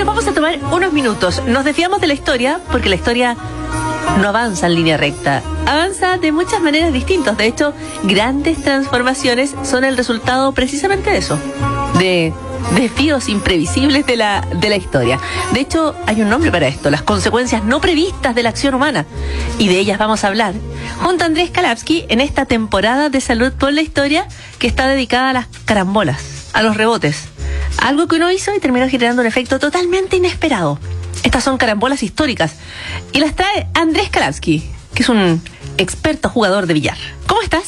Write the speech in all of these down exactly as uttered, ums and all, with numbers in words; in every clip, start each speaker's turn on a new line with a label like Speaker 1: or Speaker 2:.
Speaker 1: nos vamos a tomar unos minutos. Nos desviamos de la historia porque la historia no avanza en línea recta. Avanza de muchas maneras distintas. De hecho, grandes transformaciones son el resultado precisamente de eso. De desvíos imprevisibles de la, de la historia. De hecho, hay un nombre para esto, las consecuencias no previstas de la acción humana. Y de ellas vamos a hablar junto a Andrés Kalapsky en esta temporada de Salud por la Historia que está dedicada a las carambolas, a los rebotes. Algo que uno hizo y terminó generando un efecto totalmente inesperado. Estas son carambolas históricas y las trae Andrés Kalapsky, que es un experto jugador de billar. ¿Cómo estás?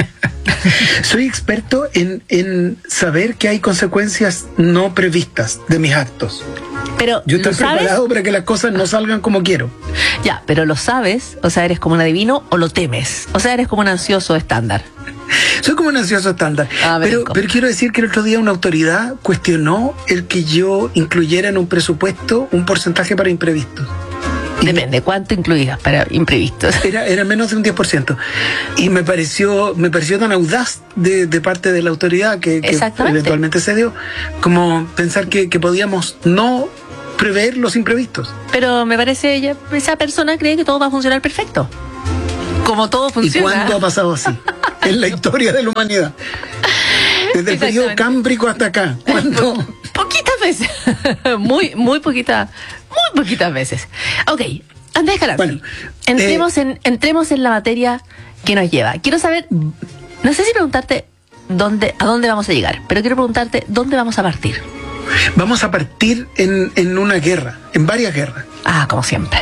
Speaker 2: Soy experto en, en saber que hay consecuencias no previstas de mis actos.
Speaker 1: Pero
Speaker 2: yo estoy
Speaker 1: ¿lo sabes?
Speaker 2: preparado para que las cosas no salgan como quiero.
Speaker 1: Ya, pero ¿lo sabes? O sea, ¿eres como un adivino o lo temes? O sea, ¿eres como un ansioso estándar?
Speaker 2: Soy como un ansioso estándar.
Speaker 1: Ah,
Speaker 2: pero, pero quiero decir que el otro día una autoridad cuestionó el que yo incluyera en un presupuesto un porcentaje para imprevistos.
Speaker 1: Depende, ¿cuánto incluías para imprevistos?
Speaker 2: Era, era menos de un diez por ciento. Y me pareció, me pareció tan audaz de, de parte de la autoridad que, que eventualmente se dio, como pensar que, que podíamos no prever los imprevistos.
Speaker 1: Pero me parece, ella, esa persona cree que todo va a funcionar perfecto. Como todo funciona.
Speaker 2: ¿Y cuándo ha pasado así? En la historia de la humanidad. Desde el periodo cámbrico hasta acá. ¿Cuándo?
Speaker 1: Poquitas veces. Muy, muy poquitas. Muy poquitas veces. Ok, Andrés Kalapsky, bueno, entremos, eh, en, entremos en la materia que nos lleva. Quiero saber, no sé si preguntarte dónde, a dónde vamos a llegar, pero quiero preguntarte dónde vamos a partir.
Speaker 2: Vamos a partir en, en una guerra, en varias guerras.
Speaker 1: Ah, como siempre.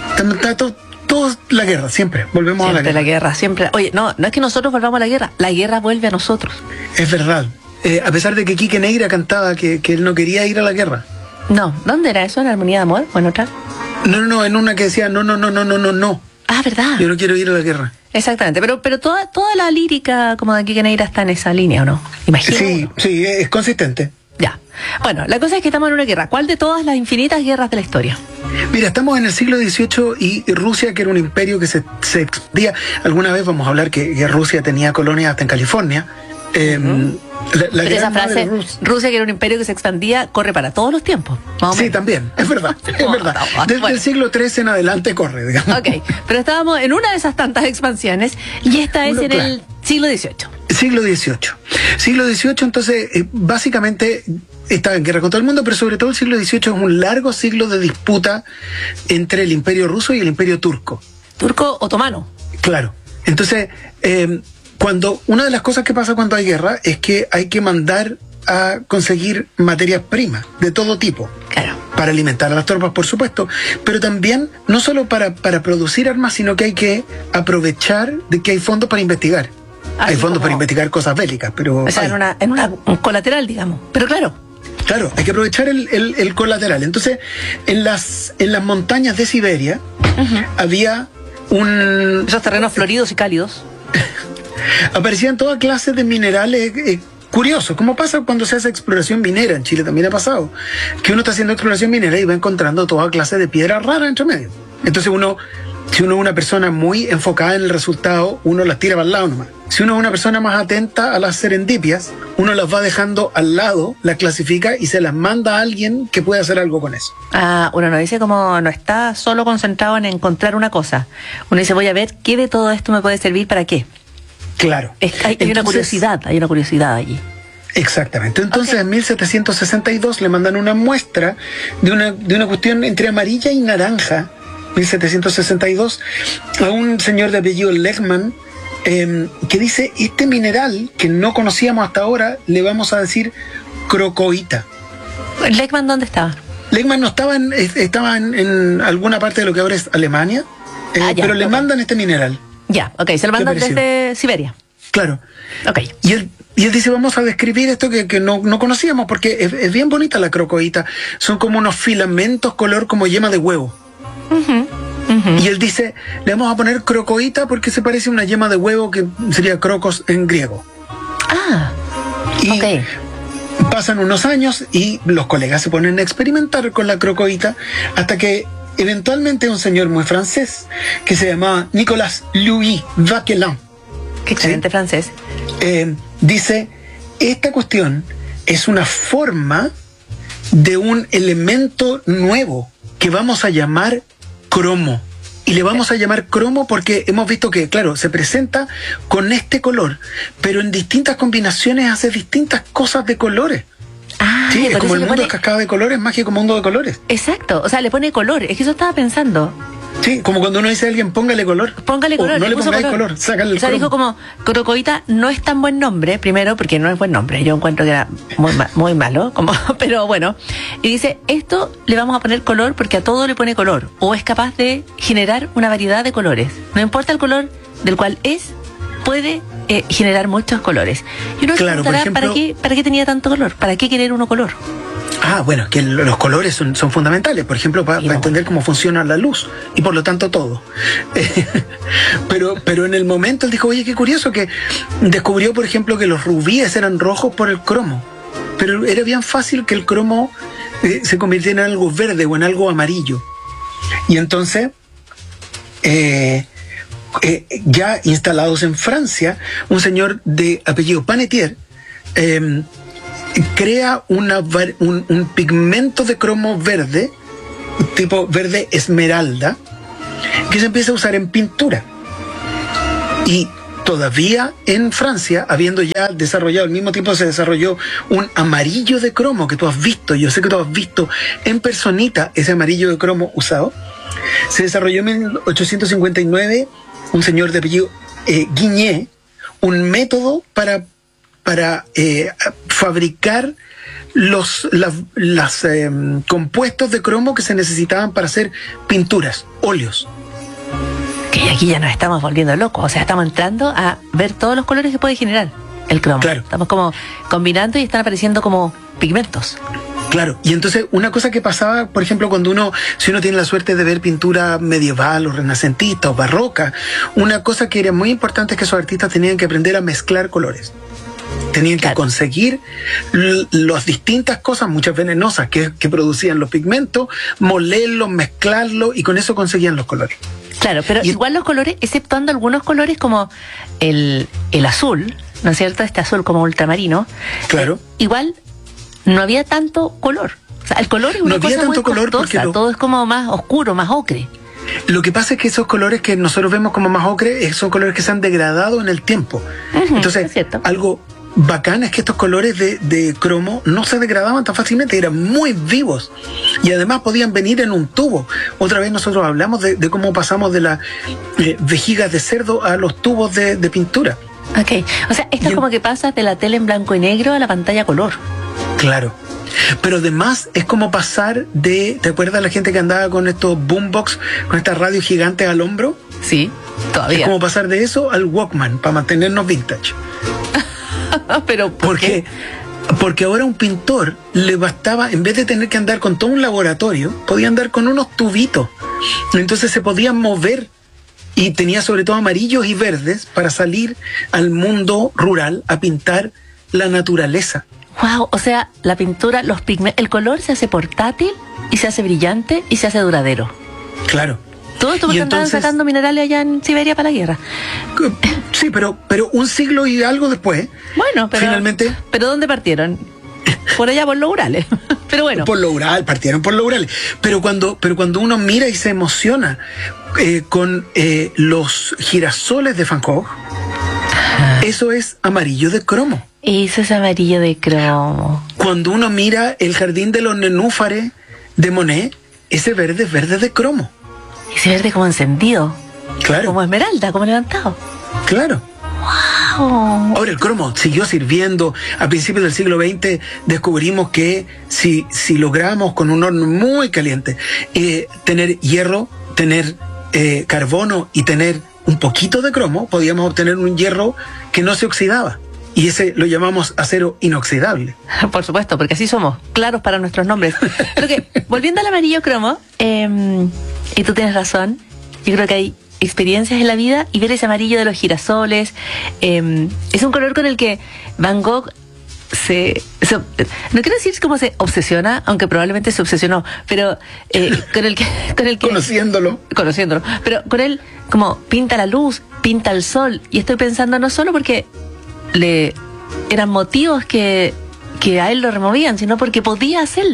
Speaker 2: Todo, todo la guerra, siempre. Volvemos
Speaker 1: siempre
Speaker 2: a la guerra.
Speaker 1: la guerra, siempre. Oye, no, no es que nosotros volvamos a la guerra, la guerra vuelve a nosotros.
Speaker 2: Es verdad. Eh, a pesar de que Quique Neira cantaba que, que él no quería ir a la guerra.
Speaker 1: No, ¿dónde era eso? ¿En Armonía de Amor o en otra?
Speaker 2: No, no, no, en una que decía no, no, no, no, no, no, no.
Speaker 1: Ah, ¿verdad?
Speaker 2: Yo no quiero ir a la guerra.
Speaker 1: Exactamente, pero pero toda toda la lírica como de Quique Neira está en esa línea, ¿o no? Imagino.
Speaker 2: Sí, sí, es consistente.
Speaker 1: Ya. Bueno, la cosa es que estamos en una guerra. ¿Cuál de todas las infinitas guerras de la historia?
Speaker 2: Mira, estamos en el siglo dieciocho y Rusia, que era un imperio que se, se expandía. Alguna vez vamos a hablar que, que Rusia tenía colonias hasta en California. Eh, uh-huh. La, la
Speaker 1: Pero esa frase, Rus- Rusia que era un imperio que se expandía, corre para todos los tiempos.
Speaker 2: Sí, también, es verdad, es verdad. Desde bueno. el siglo trece en adelante corre, digamos.
Speaker 1: Ok, pero estábamos en una de esas tantas expansiones y esta es Uno, en claro. el siglo dieciocho.
Speaker 2: Siglo dieciocho. Siglo dieciocho, entonces, eh, básicamente estaba en guerra con todo el mundo, pero sobre todo el siglo dieciocho es un largo siglo de disputa entre el imperio ruso y el imperio turco.
Speaker 1: Turco-otomano.
Speaker 2: Claro. Entonces, eh, Cuando una de las cosas que pasa cuando hay guerra es que hay que mandar a conseguir materias primas de todo tipo.
Speaker 1: Claro.
Speaker 2: Para alimentar a las tropas, por supuesto, pero también no solo para, para producir armas, sino que hay que aprovechar de que hay fondos para investigar. Así hay fondos como... para investigar cosas bélicas, pero...
Speaker 1: O sea, en una, en una un colateral, digamos. Pero claro.
Speaker 2: Claro, hay que aprovechar el, el, el colateral. Entonces, en las, en las montañas de Siberia uh-huh. había un...
Speaker 1: Esos terrenos floridos y cálidos.
Speaker 2: Aparecían toda clase de minerales eh, curiosos, como pasa cuando se hace exploración minera. En Chile también ha pasado, que uno está haciendo exploración minera y va encontrando toda clase de piedras raras entre medio. Entonces uno, si uno es una persona muy enfocada en el resultado, uno las tira para el lado nomás. Si uno es una persona más atenta a las serendipias, uno las va dejando al lado, las clasifica y se las manda a alguien que pueda hacer algo con eso.
Speaker 1: Ah, uno no dice como no está solo concentrado en encontrar una cosa. Uno dice, voy a ver qué de todo esto me puede servir para qué.
Speaker 2: Claro.
Speaker 1: Es, hay, hay Entonces, una curiosidad, hay una curiosidad allí.
Speaker 2: Exactamente. Entonces, okay. en mil setecientos sesenta y dos le mandan una muestra de una, de una cuestión entre amarilla y naranja, mil setecientos sesenta y dos, a un señor de apellido Lehmann, eh, que dice, este mineral que no conocíamos hasta ahora, le vamos a decir crocoíta.
Speaker 1: ¿Lehmann dónde estaba?
Speaker 2: Lehmann no estaba en, estaba en, en alguna parte de lo que ahora es Alemania, eh, ah, ya, pero okay. le mandan este mineral.
Speaker 1: Ya, ok, se lo mandan desde Siberia.
Speaker 2: Claro.
Speaker 1: Ok.
Speaker 2: Y él, y él dice, vamos a describir esto que, que no, no conocíamos, porque es, es bien bonita la crocoíta. Son como unos filamentos color como yema de huevo. Uh-huh, uh-huh. Y él dice, le vamos a poner crocoíta porque se parece a una yema de huevo que sería crocos en griego.
Speaker 1: Ah,
Speaker 2: y
Speaker 1: ok.
Speaker 2: Pasan unos años y los colegas se ponen a experimentar con la crocoíta hasta que eventualmente un señor muy francés que se llamaba Nicolas Louis Vauquelin,
Speaker 1: qué excelente, ¿sí? francés,
Speaker 2: eh, dice, esta cuestión es una forma de un elemento nuevo que vamos a llamar cromo. Y le vamos a llamar cromo porque hemos visto que, claro, se presenta con este color, pero en distintas combinaciones hace distintas cosas de colores.
Speaker 1: Ah,
Speaker 2: sí, es como el mundo
Speaker 1: pone...
Speaker 2: de cascada de colores, mágico mundo de colores.
Speaker 1: Exacto, o sea, le pone color, es que eso estaba pensando.
Speaker 2: Sí, como cuando uno dice a alguien, póngale color.
Speaker 1: Póngale color.
Speaker 2: O no le, le pongáis color,
Speaker 1: color
Speaker 2: sácale el
Speaker 1: O sea,
Speaker 2: cromo.
Speaker 1: dijo como, Crocoita no es tan buen nombre, primero, porque no es buen nombre, yo encuentro que era muy, ma muy malo, como, pero bueno. Y dice, esto le vamos a poner color porque a todo le pone color, o es capaz de generar una variedad de colores. No importa el color del cual es, puede eh, generar muchos colores. Y uno
Speaker 2: claro,
Speaker 1: se preguntará,
Speaker 2: ejemplo,
Speaker 1: ¿para qué, ¿para qué tenía tanto color? ¿Para qué querer uno color?
Speaker 2: Ah, bueno, que los colores son, son fundamentales, por ejemplo, para, para entender cómo funciona la luz y por lo tanto todo. pero, pero en el momento él dijo, oye, qué curioso que descubrió, por ejemplo, que los rubíes eran rojos por el cromo, pero era bien fácil que el cromo eh, se convirtiera en algo verde o en algo amarillo. Y entonces, eh, eh, ya instalados en Francia, un señor de apellido Panetier, eh, crea una, un, un pigmento de cromo verde, tipo verde esmeralda, que se empieza a usar en pintura. Y todavía en Francia, habiendo ya desarrollado, al mismo tiempo se desarrolló un amarillo de cromo que tú has visto, yo sé que tú has visto en personita ese amarillo de cromo usado. Se desarrolló en mil ochocientos cincuenta y nueve un señor de apellido eh, Guigné, un método para para eh, fabricar los las, las eh, compuestos de cromo que se necesitaban para hacer pinturas, óleos.
Speaker 1: Que aquí ya nos estamos volviendo locos, o sea, estamos entrando a ver todos los colores que puede generar el cromo.
Speaker 2: Claro.
Speaker 1: Estamos como combinando y están apareciendo como pigmentos.
Speaker 2: Claro, y entonces una cosa que pasaba, por ejemplo, cuando uno, si uno tiene la suerte de ver pintura medieval o renacentista o barroca, una cosa que era muy importante es que esos artistas tenían que aprender a mezclar colores. Tenían claro. que conseguir las distintas cosas, muchas venenosas, que, que producían los pigmentos, molerlos, mezclarlos, y con eso conseguían los colores.
Speaker 1: Claro, pero y igual los colores, exceptuando algunos colores como el, el azul, ¿no es cierto? Este azul como ultramarino.
Speaker 2: Claro.
Speaker 1: Eh, igual no había tanto color. O sea, el color es una
Speaker 2: no había
Speaker 1: cosa
Speaker 2: tanto
Speaker 1: muy
Speaker 2: color
Speaker 1: costosa,
Speaker 2: porque lo...
Speaker 1: todo es como más oscuro, más ocre.
Speaker 2: Lo que pasa es que esos colores que nosotros vemos como más ocre son colores que se han degradado en el tiempo. Uh-huh, Entonces, algo bacán es que estos colores de, de cromo no se degradaban tan fácilmente, eran muy vivos y además podían venir en un tubo. Otra vez nosotros hablamos de, de cómo pasamos de las eh, vejigas de cerdo a los tubos de, de pintura.
Speaker 1: Ok, o sea, esto y es como en... que pasa de la tele en blanco y negro a la pantalla color.
Speaker 2: Claro. Pero además es como pasar de, ¿te acuerdas la gente que andaba con estos boombox, con estas radios gigantes al hombro?
Speaker 1: Sí, todavía.
Speaker 2: Es como pasar de eso al Walkman, para mantenernos vintage.
Speaker 1: Pero ¿por,
Speaker 2: ¿Por qué? qué? Porque ahora un pintor le bastaba, en vez de tener que andar con todo un laboratorio, podía andar con unos tubitos. Entonces se podían mover y tenía sobre todo amarillos y verdes para salir al mundo rural a pintar la naturaleza.
Speaker 1: Wow, o sea, la pintura, los pigmentos, el color se hace portátil y se hace brillante y se hace duradero.
Speaker 2: Claro.
Speaker 1: Todo esto porque andaban sacando minerales allá en Siberia para la guerra.
Speaker 2: Sí, pero, pero un siglo y algo después.
Speaker 1: Bueno, pero.
Speaker 2: Finalmente.
Speaker 1: ¿Pero dónde partieron? Por allá, por los Urales. Pero bueno.
Speaker 2: Por los Urales, partieron por los Urales. Pero cuando, pero cuando uno mira y se emociona eh, con eh, los girasoles de Van Gogh, ah. eso es amarillo de cromo.
Speaker 1: Eso es amarillo de cromo.
Speaker 2: Cuando uno mira el jardín de los nenúfares de Monet, ese verde es verde de cromo.
Speaker 1: Ese verde como encendido.
Speaker 2: Claro.
Speaker 1: Como esmeralda, como levantado.
Speaker 2: Claro.
Speaker 1: Wow.
Speaker 2: Ahora el cromo siguió sirviendo. A principios del siglo veinte descubrimos que si, si logramos con un horno muy caliente eh, tener hierro, tener eh, carbono y tener un poquito de cromo, podíamos obtener un hierro que no se oxidaba. Y ese lo llamamos acero inoxidable.
Speaker 1: Por supuesto, porque así somos, claros para nuestros nombres. Pero que, volviendo al amarillo cromo, eh, y tú tienes razón, yo creo que hay experiencias en la vida y ver ese amarillo de los girasoles, eh, es un color con el que Van Gogh se, se no quiero decir cómo se obsesiona, aunque probablemente se obsesionó, pero eh, con el que, con el que
Speaker 2: conociéndolo,
Speaker 1: conociéndolo, pero con él como pinta la luz, pinta el sol, y estoy pensando no solo porque le eran motivos que, que a él lo removían, sino porque podía hacerlo.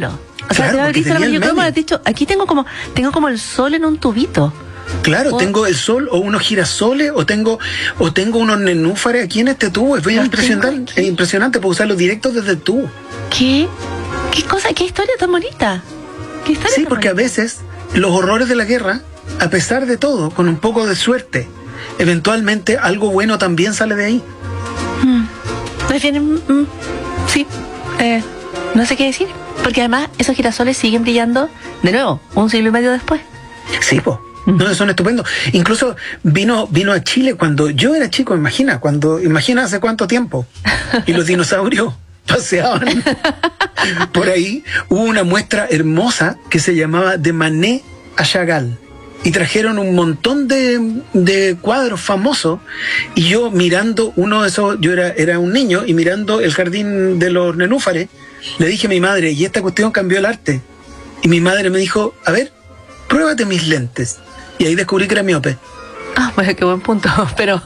Speaker 1: O sea,
Speaker 2: Claro,
Speaker 1: te haber
Speaker 2: porque
Speaker 1: visto el
Speaker 2: tenía el
Speaker 1: amarillo cromo,
Speaker 2: medio.
Speaker 1: has dicho, aquí tengo como, tengo como el sol en un tubito.
Speaker 2: Claro,
Speaker 1: Oh.
Speaker 2: tengo el sol o unos girasoles o tengo o tengo unos nenúfares aquí en este tubo. Es bien
Speaker 1: Los
Speaker 2: impresionante,
Speaker 1: tengo aquí.
Speaker 2: es impresionante puedo usarlos directos desde el tubo.
Speaker 1: ¿Qué? ¿Qué cosa? ¿Qué historia tan bonita? ¿Qué historia
Speaker 2: Sí,
Speaker 1: tan
Speaker 2: porque a
Speaker 1: bonita?
Speaker 2: veces los horrores de la guerra, a pesar de todo, con un poco de suerte, eventualmente algo bueno también sale de ahí.
Speaker 1: Mm. Me viene, mm, sí, eh, no sé qué decir. Porque además esos girasoles siguen brillando de nuevo, un siglo y medio después.
Speaker 2: Sí, po. No, son estupendos. Incluso vino vino a Chile cuando yo era chico, imagina, cuando imagina hace cuánto tiempo. Y los dinosaurios paseaban por ahí. Hubo una muestra hermosa que se llamaba de Manet a Chagall. Y trajeron un montón de, de cuadros famosos. Y yo mirando uno de esos, yo era, era un niño, y mirando el jardín de los nenúfares, le dije a mi madre, y esta cuestión cambió el arte. Y mi madre me dijo, a ver, pruébate mis lentes. Y ahí descubrí que era miope.
Speaker 1: Ah, bueno, qué buen punto, pero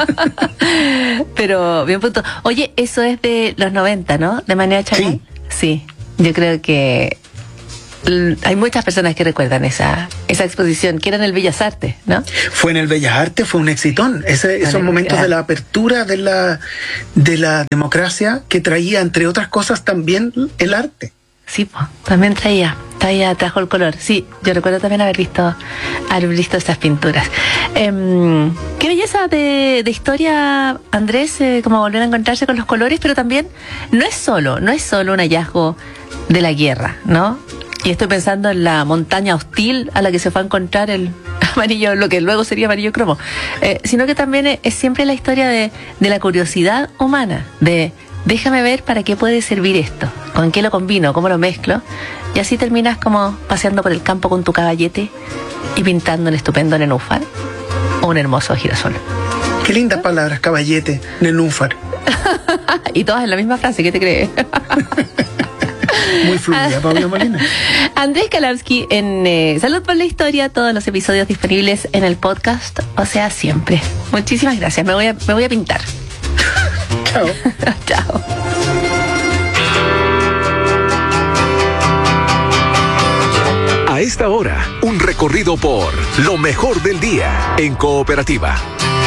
Speaker 1: pero bien punto. Oye, eso es de los noventa, ¿no? De manera Chagall. Sí. Sí, yo creo que l- hay muchas personas que recuerdan esa esa exposición, que era en el Bellas Artes, ¿no?
Speaker 2: Fue en el Bellas Artes, fue un exitón. Ese, esos
Speaker 1: Vale,
Speaker 2: momentos
Speaker 1: claro.
Speaker 2: de la apertura de la, de la democracia que traía, entre otras cosas, también el arte.
Speaker 1: Sí, pues, también traía, traía, trajo el color. Sí, yo recuerdo también haber visto, haber visto estas pinturas. Em, qué belleza de, de historia, Andrés, eh, como volver a encontrarse con los colores, pero también no es solo, no es solo un hallazgo de la guerra, ¿no? Y estoy pensando en la montaña hostil a la que se fue a encontrar el amarillo, lo que luego sería amarillo cromo, eh, sino que también es, es siempre la historia de, de la curiosidad humana, de déjame ver para qué puede servir esto, con qué lo combino, cómo lo mezclo, y así terminas como paseando por el campo con tu caballete y pintando un estupendo nenúfar o un hermoso girasol.
Speaker 2: Qué lindas palabras, caballete, nenúfar.
Speaker 1: Y todas en la misma frase, ¿qué te crees?
Speaker 2: Muy fluida, Paula Molina.
Speaker 1: Andrés Kalamsky en eh, Salud por la Historia, todos los episodios disponibles en el podcast, o sea, siempre. Muchísimas gracias, me voy a, me voy a pintar.
Speaker 2: Chao.
Speaker 1: Chao.
Speaker 3: A esta hora, un recorrido por lo mejor del día en Cooperativa.